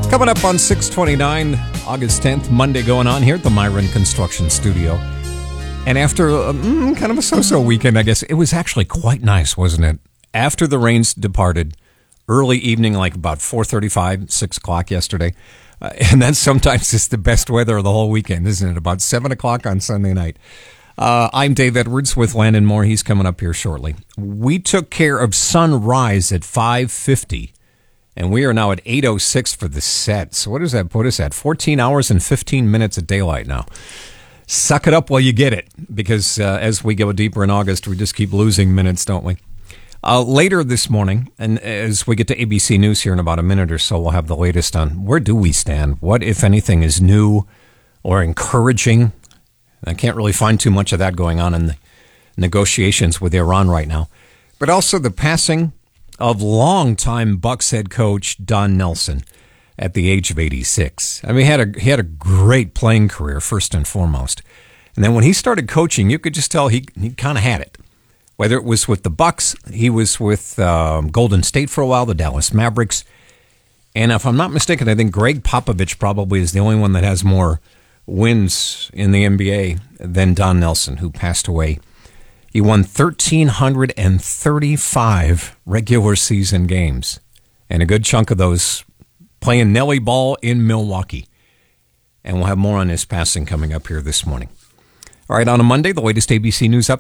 Coming up on 629, August 10th, Monday going on here at the Myron Construction Studio. And after kind of a so-so weekend, I guess, it was actually quite nice, wasn't it? After the rains departed, early evening, like about 4:35, 6 o'clock yesterday. And then sometimes it's the best weather of the whole weekend, isn't it? About 7 o'clock on Sunday night. I'm Dave Edwards with Landon Moore. He's coming up here shortly. We took care of sunrise at 5:50. And we are now at 8:06 for the set. So what does that put us at? 14 hours and 15 minutes of daylight now. Suck it up while you get it, because as we go deeper in August, we just keep losing minutes, don't we? Later this morning, and as we get to ABC News here in about a minute or so, we'll have the latest on where do we stand? What, if anything, is new or encouraging? I can't really find too much of that going on in the negotiations with Iran right now. But also the passing of longtime Bucs head coach Don Nelson at the age of 86. I mean, he had a great playing career, first and foremost. And then when he started coaching, you could just tell he kind of had it. Whether it was with the Bucs, he was with Golden State for a while, the Dallas Mavericks. And if I'm not mistaken, I think Greg Popovich probably is the only one that has more wins in the NBA than Don Nelson, who passed away. He won 1,335 regular season games, and a good chunk of those playing Nelly ball in Milwaukee. And we'll have more on his passing coming up here this morning. All right, on a Monday, the latest ABC News up.